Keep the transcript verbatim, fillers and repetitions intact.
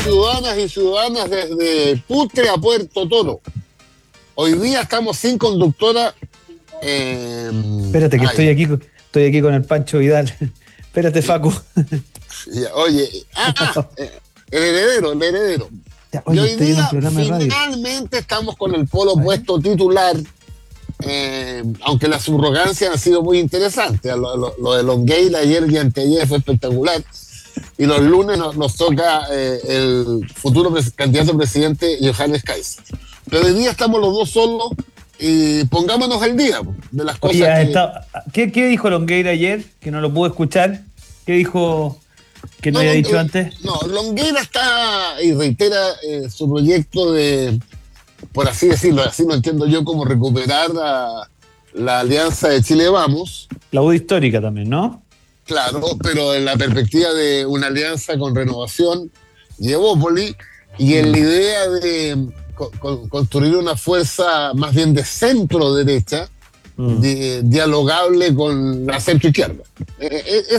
ciudadanas y ciudadanas desde Putre a Puerto Toro. Hoy día estamos sin conductora. Eh, Espérate que ay, estoy aquí, con- estoy aquí con el Pancho Vidal. Espérate, Facu. ya, oye, ah, ah, eh, el heredero, el heredero. Ya, Y oye, hoy estoy en un día programa de radio. finalmente estamos con el polo A ver. opuesto titular, eh, aunque las subrogancias han sido muy interesantes. Lo, lo- lo de Longueira ayer y anteayer fue espectacular. Y los lunes nos, nos toca eh, el futuro pres- candidato a presidente Johannes Kaiser. Pero hoy día estamos los dos solos y pongámonos al día de las cosas Oye, has que... estado- ¿qué, qué dijo Longueira ayer? Que no lo pude escuchar. ¿Qué dijo que no, había Long- dicho antes? No, Longueira está y reitera eh, su proyecto de, por así decirlo, así lo entiendo yo, como recuperar la, la alianza de Chile Vamos, La U D I histórica también, ¿no? claro, pero en la perspectiva de una alianza con Renovación y Evópoli, y en la idea de co- co- construir una fuerza más bien de centro derecha, Mm. di- dialogable con la centro izquierda. Eh, eh,